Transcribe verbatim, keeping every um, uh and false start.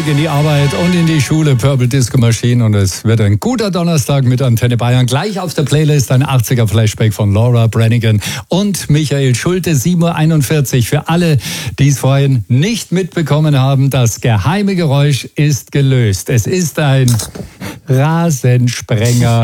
in die Arbeit und in die Schule. Purple Disco Machine. Und es wird ein guter Donnerstag mit Antenne Bayern. Gleich auf der Playlist ein achtziger Flashback von Laura Branigan und Michael Schulte. sieben Uhr einundvierzig. Für alle, die es vorhin nicht mitbekommen haben, das geheime Geräusch ist gelöst. Es ist ein Rasensprenger.